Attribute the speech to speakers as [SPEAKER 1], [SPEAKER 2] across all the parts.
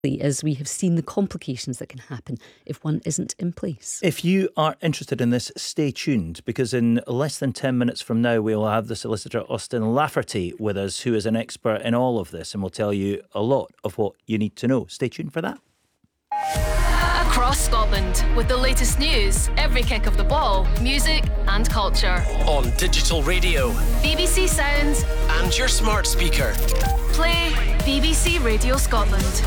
[SPEAKER 1] as we have seen the complications that can happen if one isn't in place.
[SPEAKER 2] If you are interested in this, stay tuned, because in less than 10 minutes from now, we'll have the solicitor Austin Lafferty with us, who is an expert in all of this and will tell you a lot of what you need to know. Stay tuned for that.
[SPEAKER 3] Across Scotland, with the latest news, every kick of the ball, music and culture.
[SPEAKER 4] On digital radio,
[SPEAKER 3] BBC Sounds
[SPEAKER 4] and your smart speaker.
[SPEAKER 3] Play BBC Radio Scotland.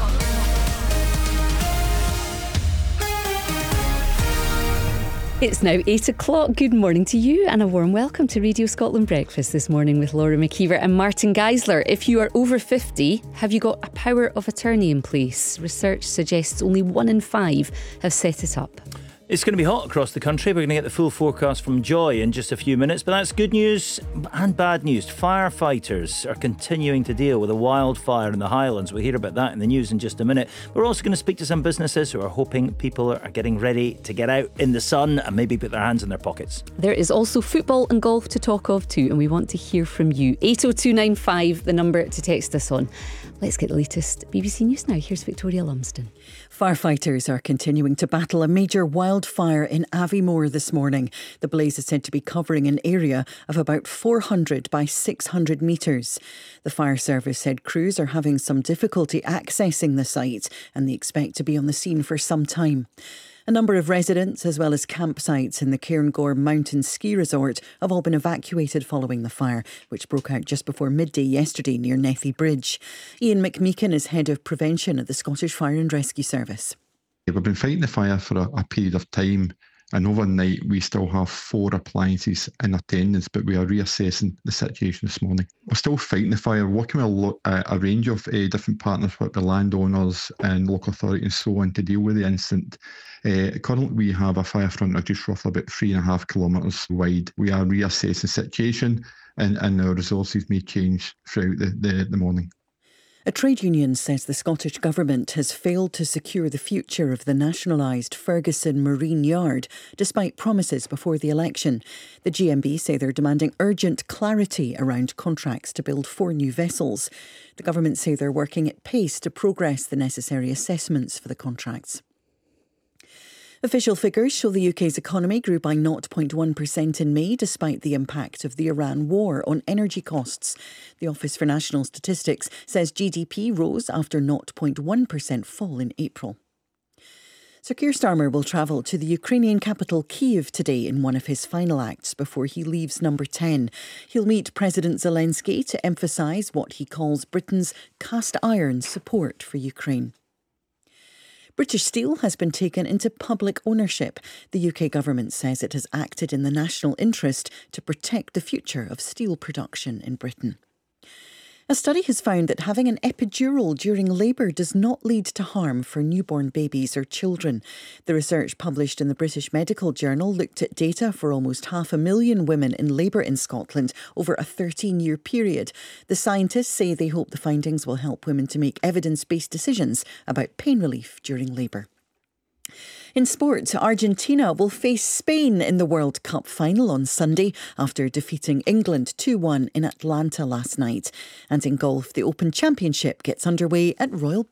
[SPEAKER 1] It's now 8 o'clock. Good morning to you and a warm welcome to Radio Scotland Breakfast this morning with Laura McKeever and Martin Geisler. If you are over 50, have you got a power of attorney in place? Research suggests only 1 in 5 have set it up.
[SPEAKER 2] It's going to be hot across the country. We're going to get the full forecast from Joy in just a few minutes, but that's good news and bad news. Firefighters are continuing to deal with a wildfire in the Highlands. We'll hear about that in the news in just a minute. We're also going to speak to some businesses who are hoping people are getting ready to get out in the sun and maybe put their hands in their pockets.
[SPEAKER 1] There is also football and golf to talk of too, and we want to hear from you. 80295, the number to text us on. Let's get the latest BBC News now. Here's Victoria Lumsden.
[SPEAKER 5] Firefighters are continuing to battle a major wildfire in Aviemore this morning. The blaze is said to be covering an area of about 400 by 600 metres. The fire service said crews are having some difficulty accessing the site and they expect to be on the scene for some time. A number of residents, as well as campsites in the Cairngorm Mountain Ski Resort, have all been evacuated following the fire, which broke out just before midday yesterday near Nethy Bridge. Ian McMeekin is Head of Prevention at the Scottish Fire and Rescue Service.
[SPEAKER 6] We've been fighting the fire for a period of time, and overnight we still have 4 appliances in attendance, but we are reassessing the situation this morning. We're still fighting the fire, working with a range of different partners, with the landowners and local authorities and so on, to deal with the incident. Currently we have a fire front of just roughly about 3.5 kilometres wide. We are reassessing the situation and our resources may change throughout the morning.
[SPEAKER 5] A trade union says the Scottish Government has failed to secure the future of the nationalised Ferguson Marine Yard, despite promises before the election. The GMB say they're demanding urgent clarity around contracts to build 4 new vessels. The government say they're working at pace to progress the necessary assessments for the contracts. Official figures show the UK's economy grew by 0.1% in May, despite the impact of the Iran war on energy costs. The Office for National Statistics says GDP rose after 0.1% fall in April. Sir Keir Starmer will travel to the Ukrainian capital Kyiv today in one of his final acts before he leaves Number 10. He'll meet President Zelensky to emphasise what he calls Britain's cast-iron support for Ukraine. British Steel has been taken into public ownership. The UK government says it has acted in the national interest to protect the future of steel production in Britain. A study has found that having an epidural during labour does not lead to harm for newborn babies or children. The research published in the British Medical Journal looked at data for almost 500,000 women in labour in Scotland over a 13-year period. The scientists say they hope the findings will help women to make evidence-based decisions about pain relief during labour. In sport, Argentina will face Spain in the World Cup final on Sunday after defeating England 2-1 in Atlanta last night. And in golf, the Open Championship gets underway at Royal